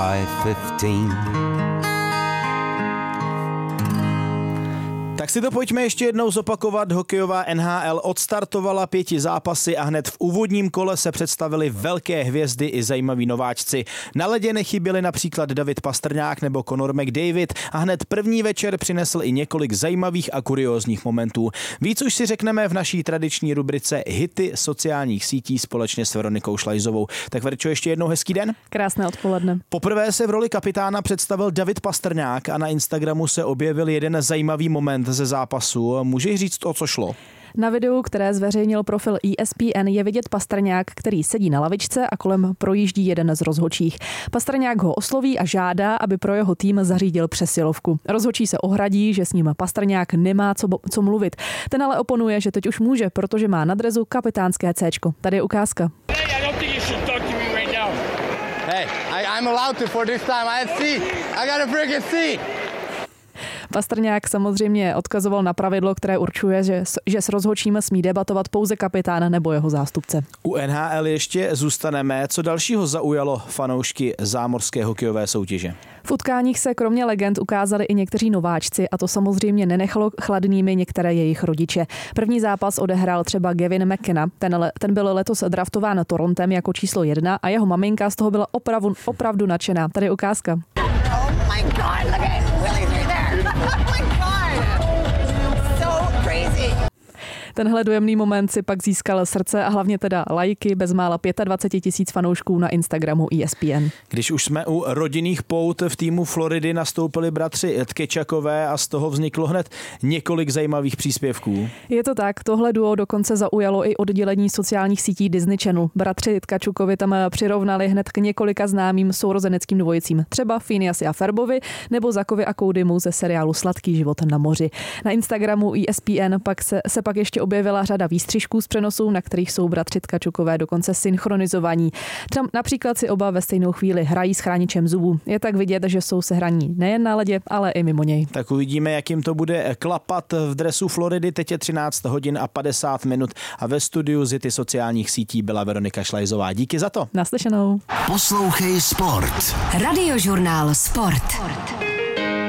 Tak si to pojďme ještě jednou zopakovat. Hokejová NHL odstartovala 5 zápasy a hned v úvodním kole se představili velké hvězdy i zajímaví nováčci. Na ledě nechyběli například David Pastrňák nebo Connor McDavid a hned první večer přinesl i několik zajímavých a kuriózních momentů. Víc už si řekneme v naší tradiční rubrice Hity sociálních sítí společně s Veronikou Šlajzovou. Tak Verčo, ještě jednou hezký den. Krásné odpoledne. Poprvé se v roli kapitána představil David Pastrňák a na Instagramu se objevil jeden zajímavý moment ze zápasu. Můžeš říct, o co šlo? Na videu, které zveřejnil profil ESPN, je vidět Pastrňák, který sedí na lavičce a kolem projíždí jeden z rozhodčích. Pastrňák ho osloví a žádá, aby pro jeho tým zařídil přesilovku. Rozhodčí se ohradí, že s ním Pastrňák nemá co mluvit. Ten ale oponuje, že teď už může, protože má na drezu kapitánské Cčko. Tady je ukázka. Hey, I'm allowed to for this time. I had C. I got a freaking C. Pastrňák samozřejmě odkazoval na pravidlo, které určuje, že s rozhodčím smí debatovat pouze kapitán nebo jeho zástupce. U NHL ještě zůstaneme. Co dalšího zaujalo fanoušky zámořské hokejové soutěže? V utkáních se kromě legend ukázali i někteří nováčci a to samozřejmě nenechalo chladnými některé jejich rodiče. První zápas odehrál třeba Gavin McKenna. Ten byl letos draftován Torontem jako číslo 1 a jeho maminka z toho byla opravdu nadšená. Tady je ukázka. Oh my God, look at Willie's right there. Oh my God. So crazy. Tenhle dojemný moment si pak získal srdce a hlavně teda lajky bezmála 25 000 fanoušků na Instagramu ESPN. Když už jsme u rodinných pout, v týmu Floridy nastoupili bratři Tkečakové a z toho vzniklo hned několik zajímavých příspěvků. Je to tak, tohle duo dokonce zaujalo i oddělení sociálních sítí Disney Channel. Bratři Tkačukovi tam přirovnali hned k několika známým sourozeneckým dvojicím, třeba Phineasi a Ferbovi nebo Zakovi a Codymu ze seriálu Sladký život na moři. Na Instagramu ESPN se pak ještě objevila řada výstřižků z přenosů, na kterých jsou bratři Tkačukové dokonce synchronizovaní. Tam například si oba ve stejnou chvíli hrají s chráničem zubů. Je tak vidět, že jsou sehraní nejen na ledě, ale i mimo něj. Tak uvidíme, jak jim to bude klapat v dresu Floridy. Teď je 13 hodin a 50 minut a ve studiu z Hity sociálních sítí byla Veronika Šlajzová. Díky za to. Naslyšenou. Poslouchej Sport. Radiožurnál Sport.